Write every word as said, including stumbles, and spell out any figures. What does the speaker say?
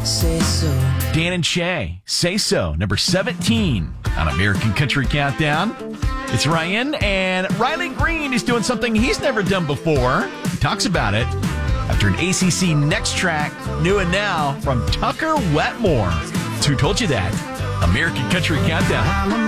Say so. Dan and Shay, Say So, number seventeen on American Country Countdown. It's Ryan, and Riley Green is doing something he's never done before. He talks about it after an A C C Next track, New and Now, from Tucker Wetmore. It's Who Told You That? American Country Countdown.